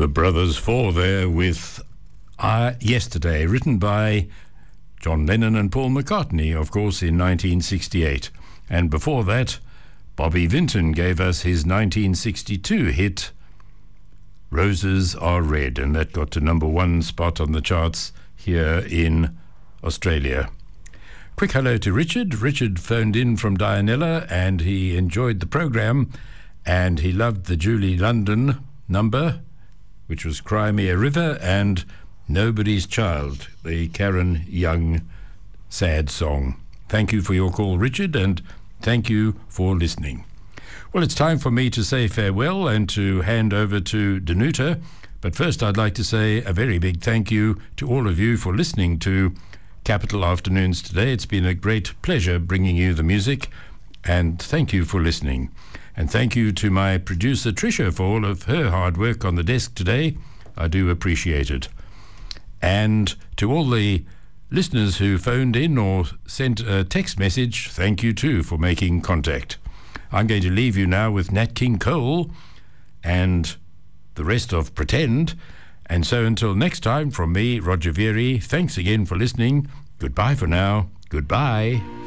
The Brothers Four there with Yesterday, written by John Lennon and Paul McCartney, of course, in 1968. And before that, Bobby Vinton gave us his 1962 hit, Roses Are Red, and that got to number 1 spot on the charts here in Australia. Quick hello to Richard. Richard phoned in from Dianella and he enjoyed the program and he loved the Julie London number, which was Cry Me a River, and Nobody's Child, the Karen Young sad song. Thank you for your call, Richard, and thank you for listening. Well, it's time for me to say farewell and to hand over to Danuta, but first I'd like to say a very big thank you to all of you for listening to Capital Afternoons today. It's been a great pleasure bringing you the music, and thank you for listening. And thank you to my producer Tricia for all of her hard work on the desk today. I do appreciate it. And to all the listeners who phoned in or sent a text message, thank you too for making contact. I'm going to leave you now with Nat King Cole and the rest of Pretend. And so until next time, from me, Roger Veary, thanks again for listening. Goodbye for now. Goodbye.